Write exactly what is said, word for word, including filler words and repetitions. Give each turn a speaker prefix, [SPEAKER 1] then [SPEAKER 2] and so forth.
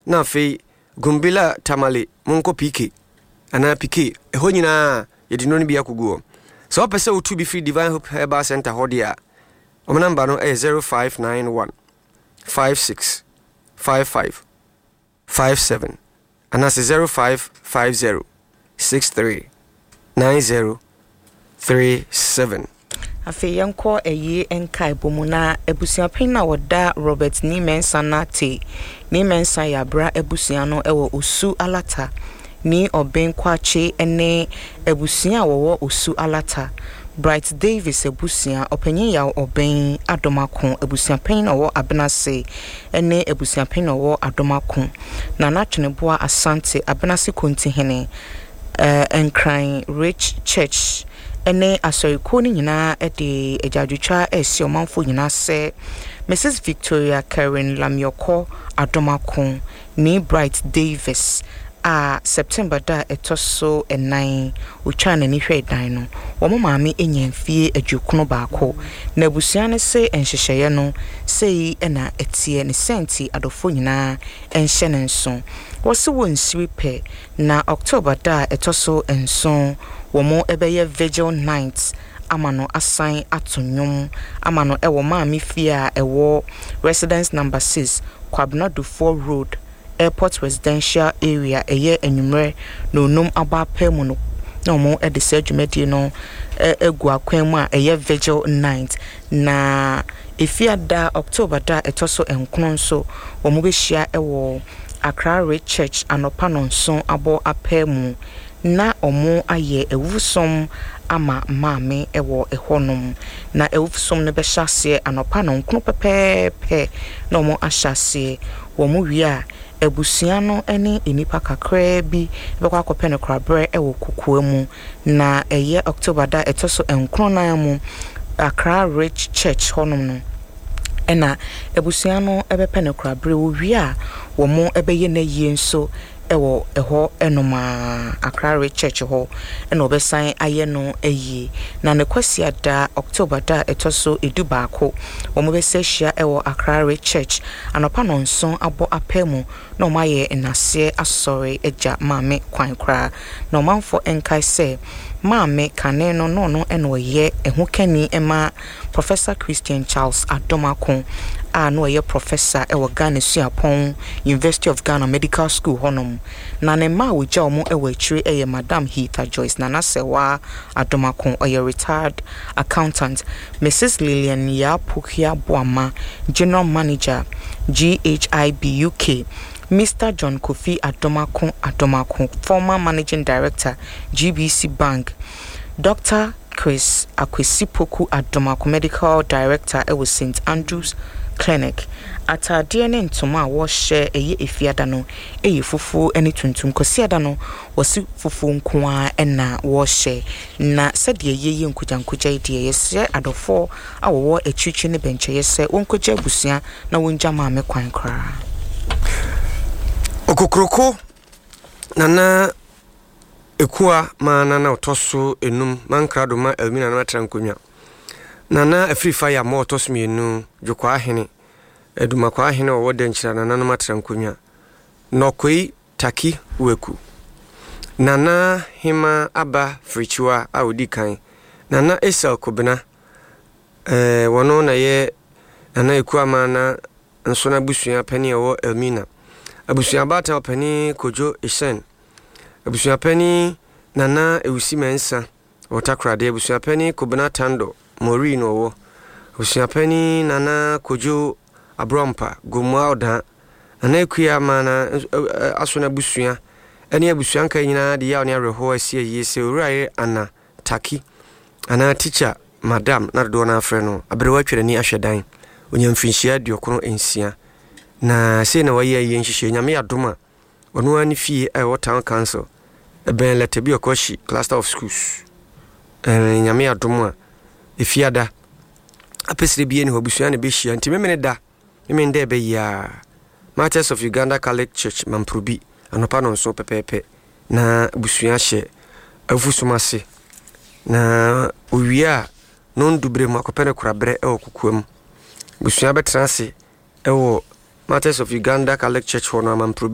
[SPEAKER 1] na fe gumbila tamale monko pk ana pk eho nyina ye di no bia kuguo so opese o to be free Divine Hope Herbal Center hodia o number no is zero five nine one five six five five five seven and that's zero five five zero six three nine zero three seven.
[SPEAKER 2] Afi yanko eye enkai bomuna ebusiapin na woda Robert Nimensa nate Nimensa yabra ebusiano ewo Osu Alata ni obenkwache ene ebusia wo Osu Alata Bright Davis ebusia openyin ya oben adomako ebusiapin na wo Abenase ene ebusiapin na wo adomako na natweneboa Asante Abenase kontihene uh, enkran Rich Church ene asoriko ni nyina ede ejadwetwa esi omanfo nyina se Missus Victoria Karen Lamioko adomako ni Bright Davis a September da etoso enine uchana ni hwe dan no wo maame enyamfie adwukuno baako na abusua ne se enhyehyeye no sei ena etie ne senti adofo nyina enhye ne nso wo se wo nsiri pe na October da etoso enso wo mo ebeye vigil night amano assign atonyum amano ewo maame fie a ewo residence number six Kwabnado four road Airport Residential Area eye enumre no num abape mu no no mo e de sedwumadi no egu akwan mu a eye vigil night na efiada October da etoso enkron so wo mo be hia ewo Accra Rich Church anopa no nson abo apemu na omo aye ewusom ama maame ewo ehonom na ewusom ne be hyase anopa no nkno pepepe na omo ahyase wo mo wi a ebusiano ene enipa kakra bi bekwa akopene krabre ewo kokua mu na eye October da etoso enkron na mu Accra Rich Church honom no ena ebusiano ebepene krabre wo wi a wo mo ebeye na yie nso ewo eho enoma Accra Rich Church ho ena obesan aye no eyi na ne kwasia da October da etoso edubaako wo mo besehia ewo Accra Rich Church anopa no nson abo apemu na o maye enase asori eja maame kwan kra na o manfo enkai se maame kane no no no eno ye eho kani ema Professor Christian Charles Adomako a no ye professor ewo Ghana Suapon University of Ghana Medical School honom na ne ma woja omo ewo achire eye Madam Heather Joyce na nasewa Adomako oye retired accountant Missus Lillian Yapukia Boama General Manager G H I B U K Mister John Kofi Adomako Adomako former Managing Director G B C Bank Doctor Chris Akwesipoku Adomako Medical Director ewo Saint Andrews Clinic atade ne ntoma wo hye eye efiada no eye fufu ene tuntum kosiada no wosi fufu nkoa ena wo hye na sede yeye nkujankuja ide yese adofo awowo echichi ne benche yese wonkoja abusia na wonja maame kwan kra
[SPEAKER 1] okokroko nana ekua mana na otoso enum mankrado ma Elmina na trankonya nana afrifa ya mo otoso mienu jokwa ahene eduma kwa ahene wo denchira nana na trankonya nokoi taki weku nana hima aba frichiwa audikan nana esel kobena eh wono na ye nana ekua mana nso na busua pani wo Elmina abusua bata opani kojo isen abusua pani nana ewusi mensa otakrade abusua pani kobena tando morino wo abusua pani nana kojo abrompa gomwa oda nana ekuya mana asona busua eni abusua nka nyina de ya oni areho asie yese uraye ana taki ana teacher madam na do na afre no abrewa twere ni ahwedan onyamfinhia diokono ensia na se na waye ye nhihye nyame adoma ono ani fie e town council e ben let be okoshi cluster of schools eh nyame adoma e fiada apesire bie ne hobusua ne be hia ntimemene da memene da be ya Martyrs of Uganda Catholic Church Mamprobi anopa no nso pepepe na busua hye afusumase na owia non dubre mu akopene korabre e okukuam busua betrase e wo Martyrs of Uganda Catholic Church hono Mamprobi